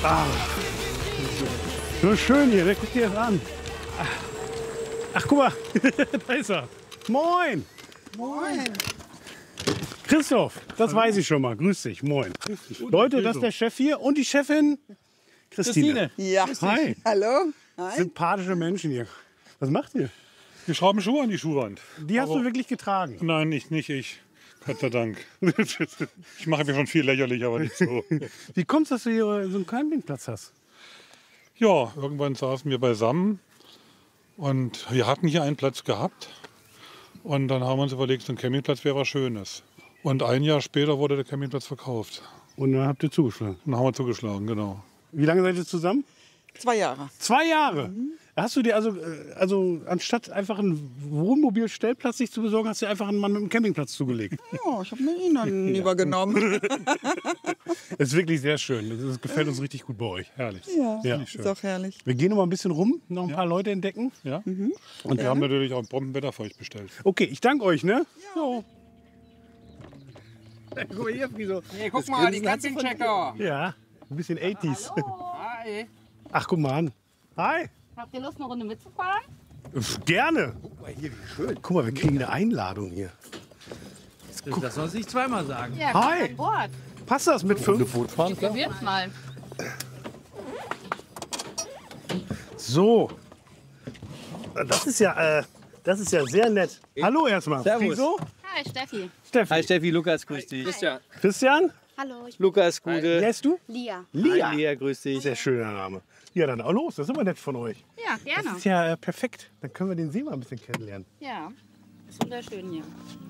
Ah, so schön hier, guck dir das an. Ach, guck mal, da ist er. Moin. Moin. Christoph, das weiß ich schon mal. Grüß dich, moin. Leute, das ist der Chef hier und die Chefin Christine. Ja. Hi. Hallo. Hi. Sympathische Menschen hier. Was macht ihr? Wir schrauben Schuhe an die Schuhwand. Die hast du wirklich getragen? Nein, nicht ich. Gott sei Dank. Ich mache mir schon viel lächerlich, aber nicht so. Wie kommst du, dass du hier so einen Campingplatz hast? Ja, irgendwann saßen wir beisammen und wir hatten hier einen Platz gehabt. Und dann haben wir uns überlegt, so ein Campingplatz wäre was Schönes. Und ein Jahr später wurde der Campingplatz verkauft. Und dann habt ihr zugeschlagen? Dann haben wir zugeschlagen, genau. Wie lange seid ihr zusammen? 2 Jahre. 2 Jahre? Hast du dir also anstatt einfach einen Wohnmobilstellplatz sich zu besorgen, hast du dir einfach einen Mann mit einem Campingplatz zugelegt? Ja, ich habe mir ihn dann übergenommen. Das ist wirklich sehr schön. Das gefällt uns richtig gut bei euch. Herrlich. Ja, ist doch herrlich. Wir gehen noch mal ein bisschen rum, noch ein paar Leute entdecken. Ja? Und wir haben natürlich auch ein Bombenwetter für euch bestellt. Okay, ich danke euch, ne? Ja. Guck mal hier, Friso. Hey, guck mal, die Campingchecker. Ja, ein bisschen 80s. Hi. Ach, guck mal an. Hi. Habt ihr Lust, eine Runde mitzufahren? Gerne. Guck mal hier, wie schön. Guck mal, wir kriegen eine Einladung hier. Das soll ich zweimal sagen. Ja, Hi. an Bord. Passt das mit 5? Probiert's mal. So. Das ist ja sehr nett. Hallo erstmal. Servus. Wieso? Hi, Steffi. Steffi. Hi Steffi, Lukas, grüß dich. Christian? Hallo, ich bin Lukas, Wie Gude. heißt du? Lia. Lia. Hi Lea, grüß dich. Sehr schöner Name. Ja, dann auch los. Das ist immer nett von euch. Ja, Das gerne. ist ja perfekt. Dann können wir den See mal ein bisschen kennenlernen. Ja, ist wunderschön hier.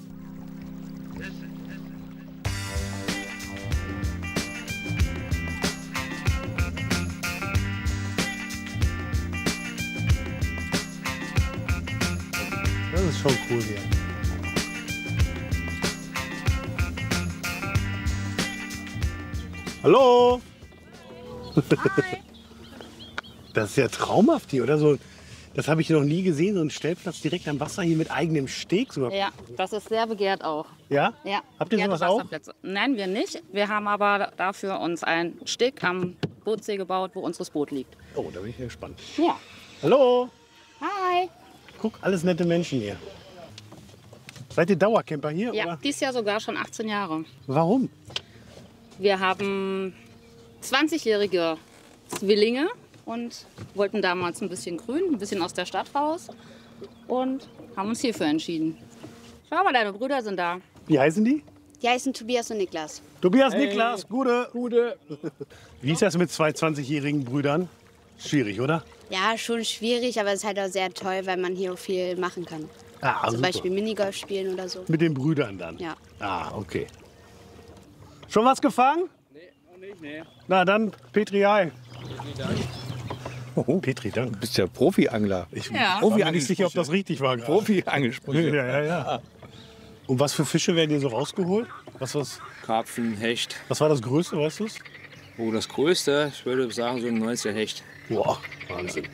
Das ist schon cool hier. Hallo. Hi. Das ist ja traumhaft hier, oder so. Das habe ich noch nie gesehen, so ein Stellplatz direkt am Wasser hier mit eigenem Steg sogar. Ja, das ist sehr begehrt auch. Ja? Ja. Habt ihr Begehrte sowas auch? Wasserplätze. Nein, wir nicht. Wir haben aber dafür uns ein Steg am Bootsee gebaut, wo unseres Boot liegt. Oh, da bin ich ja gespannt. Ja. Hallo. Hi. Guck, alles nette Menschen hier. Seid ihr Dauercamper hier? Ja, Oder? dies Jahr sogar schon 18 Jahre. Warum? Wir haben 20-jährige Zwillinge und wollten damals ein bisschen grün, ein bisschen aus der Stadt raus und haben uns hierfür entschieden. Schau mal, deine Brüder sind da. Wie heißen die? Die heißen Tobias und Niklas. Tobias, Niklas, Gude. Wie ist das mit 2 20-jährigen Brüdern? Schwierig, oder? Ja, schon schwierig, aber es ist halt auch sehr toll, weil man hier auch viel machen kann. Ah, Zum super. Beispiel Minigolf spielen oder so. Mit den Brüdern dann? Ja. Ah, okay. Schon was gefangen? Nee, noch nicht, nee. Na dann, Petri, hi. Petri, Dank. Du bist ja Profi-Angler. Ich Ja. war mir nicht sicher, ob das richtig war. gerade. Profi-Angelsprüche. Ja. Und was für Fische werden hier so rausgeholt? Was Karpfen, Hecht. war das Größte, weißt du es? Oh, das Größte, ich würde sagen, so ein 19 Hecht. Boah, Wahnsinn.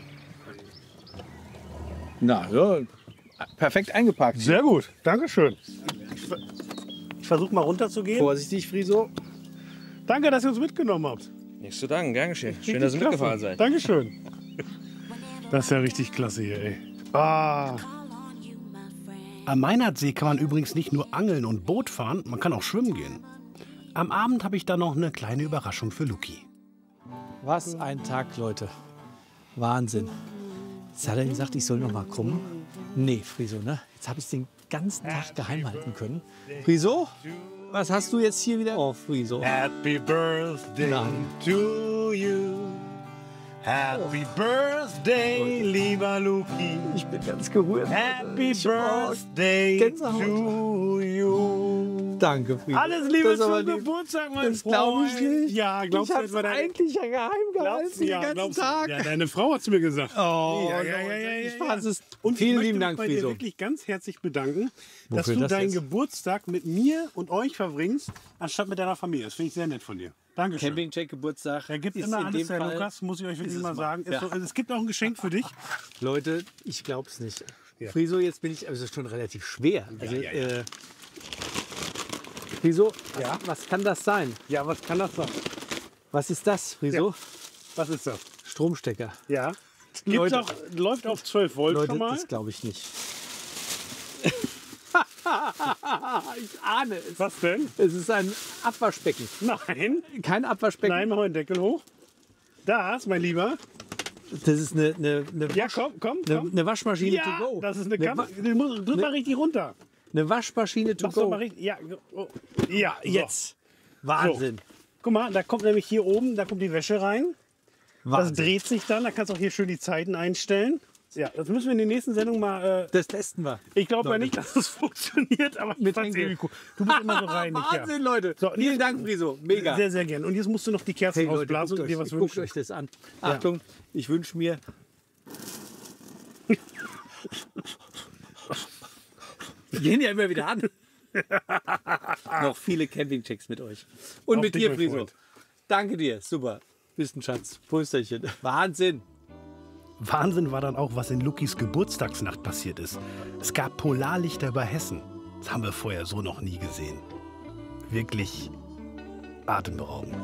Na, ja, perfekt eingepackt. Sehr gut, Dankeschön. Ich versuche mal runterzugehen. Vorsichtig, Friso. Danke, dass ihr uns mitgenommen habt. Nichts zu danken, gern geschehen. Schön, Richtig dass ihr klasse. mitgefahren seid. Dankeschön. Das ist ja richtig klasse hier, ey. Ah. Am Meinertsee kann man übrigens nicht nur angeln und Boot fahren, man kann auch schwimmen gehen. Am Abend habe ich da noch eine kleine Überraschung für Luki. Was ein Tag, Leute. Wahnsinn. Jetzt hat er gesagt, ich soll noch mal kommen. Nee, Friso, ne? Jetzt habe ich es den ganzen Tag geheim halten können. Friso, was hast du jetzt hier wieder? Oh, Friso. Happy Birthday Nein. to you. Happy Birthday, lieber Luki. Ich bin ganz gerührt. Happy Birthday Gänsehaut. to you. Danke, Friso. Alles Liebe Das ist aber zum lieb. Geburtstag, mein Das glaube ich Freund. nicht. Ja, glaubst ich du habe etwa es deine... eigentlich ja geheim gehalten den ganzen glaubst du? Tag. Ja, deine Frau hat es mir gesagt. Oh, Ja, ich fand es. Und Vielen ich möchte lieben mich Dank, bei dir Friso. wirklich ganz herzlich bedanken, dass Wofür du das deinen jetzt? Geburtstag mit mir und euch verbringst, anstatt mit deiner Familie. Das finde ich sehr nett von dir. Dankeschön. Campingcheck Geburtstag. Er gibt ist immer in alles, dem Herr Fall- Lukas, muss ich euch wirklich ist mal es mal. sagen. Ja. Es gibt auch ein Geschenk für dich. Leute, ich glaub's nicht. Ja. Friso, jetzt bin ich, also schon relativ schwer. Also, ja. Friso, was kann das sein? Ja, was kann das sein? Was ist das, Friso? Was ist das? Stromstecker. Ja. Leute. Läuft auf 12 Volt Leute, schon mal. das glaube ich nicht. Ich ahne es. Was denn? Es ist ein Abwaschbecken. Nein. Kein Abwaschbecken. Nein, mach mal den Deckel hoch. Das, mein Lieber. Das ist eine Ja, komm. eine Waschmaschine Ja, to go. das ist eine Drück mal richtig runter. Eine Waschmaschine to Mach's doch go. mal richtig. Ja, oh. Ja, so. Jetzt. Wahnsinn. Guck mal, da kommt nämlich hier oben, da kommt die Wäsche rein. Das Wahnsinn. dreht sich dann, da kannst du auch hier schön die Zeiten einstellen. Ja, das müssen wir in der nächsten Sendung mal. Das testen wir. Ich glaube ja Leute. nicht, dass das funktioniert, aber ich fand's irgendwie cool. Du bist immer so reinig. Wahnsinn, Leute. So, Vielen Dank, Friso. Mega. Sehr, sehr gerne. Und jetzt musst du noch die Kerzen Hey Leute, ausblasen und dir was guckt wünschen. euch das an. Achtung, ich wünsche mir... Wir gehen ja immer wieder an. Noch viele Campingchecks mit euch. Und Auf mit dich, dir, mein Friso. Freund. Danke dir. Super. Bist ein Schatz. Prösterchen. Wahnsinn. Wahnsinn war dann auch, was in Lukis Geburtstagsnacht passiert ist. Es gab Polarlichter über Hessen. Das haben wir vorher so noch nie gesehen. Wirklich atemberaubend.